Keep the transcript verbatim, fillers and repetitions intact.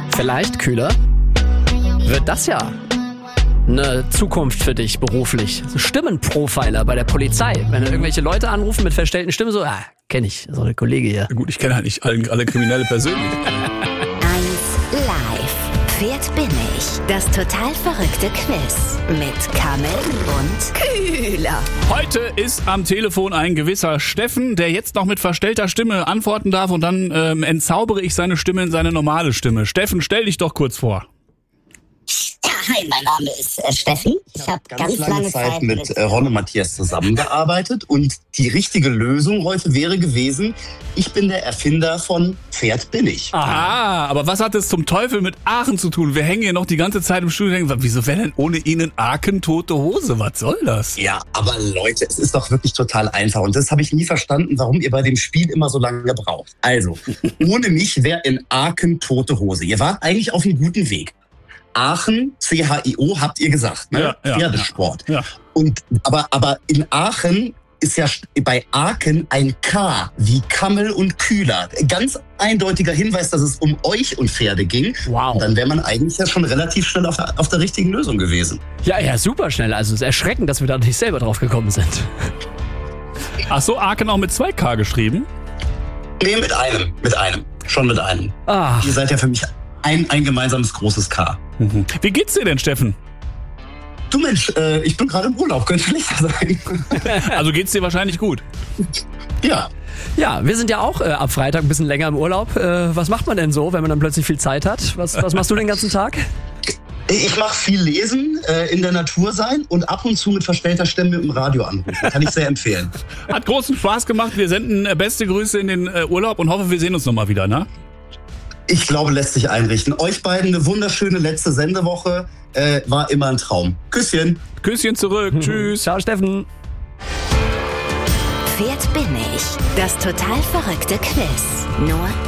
Vielleicht, Kühler, wird das ja eine Zukunft für dich beruflich. Stimmenprofiler bei der Polizei. Wenn da irgendwelche Leute anrufen mit verstellten Stimmen, so, ah, kenne ich, so eine Kollege hier. Gut, ich kenne halt nicht alle, alle Kriminelle persönlich. eins live. Pferd bin ich. Das total verrückte Quiz mit Kamel und Kühler. Heute ist am Telefon ein gewisser Steffen, der jetzt noch mit verstellter Stimme antworten darf und dann ähm, entzaubere ich seine Stimme in seine normale Stimme. Steffen, stell dich doch kurz vor. Ja, hi, mein Name ist äh, Steffen. Ich habe ganz, ganz lange, lange Zeit Zeit mit mit äh, Ron und Matthias zusammengearbeitet und die richtige Lösung heute wäre gewesen, ich bin der Erfinder von Pferd bin ich. Ah, aber was hat das zum Teufel mit Aachen zu tun? Wir hängen hier noch die ganze Zeit im Studio und denken, wieso wäre denn ohne Ihnen Aachen tote Hose? Was soll das? Ja, aber Leute, es ist doch wirklich total einfach und das habe ich nie verstanden, warum ihr bei dem Spiel immer so lange braucht. Also, ohne mich wäre in Aachen tote Hose. Ihr wart eigentlich auf einem guten Weg. Aachen, C H I O, habt ihr gesagt, ne? Ja, ja, Pferdesport. ja. Und, aber, aber in Aachen ist ja bei Aachen ein K wie Kammel und Kühler. Ganz eindeutiger Hinweis, dass es um euch und Pferde ging. Wow. Und dann wäre man eigentlich ja schon relativ schnell auf der, auf der richtigen Lösung gewesen. Ja, ja, super schnell. Also es ist erschreckend, dass wir da nicht selber drauf gekommen sind. Ach so, Aachen auch mit zwei K geschrieben? Nee, mit einem, mit einem. Schon mit einem. Ah, Ihr seid ja für mich ein, ein gemeinsames großes K. Mhm. Wie geht's dir denn, Steffen? Du Mensch, äh, ich bin gerade im Urlaub, könnte schlechter sein. Also geht's dir wahrscheinlich gut. Ja. ja, wir sind ja auch äh, ab Freitag ein bisschen länger im Urlaub. Äh, was macht man denn so, wenn man dann plötzlich viel Zeit hat? Was, was machst du den ganzen Tag? Ich mache viel lesen, äh, in der Natur sein und ab und zu mit verstellter Stimme im Radio anrufen. Kann ich sehr empfehlen. Hat großen Spaß gemacht. Wir senden äh, beste Grüße in den äh, Urlaub und hoffe, wir sehen uns nochmal wieder, ne? Ich glaube, lässt sich einrichten. Euch beiden eine wunderschöne letzte Sendewoche. Äh, war immer ein Traum. Küsschen. Küsschen zurück. Tschüss. Ciao, Steffen. Pferd bin ich. Das total verrückte Quiz. Nur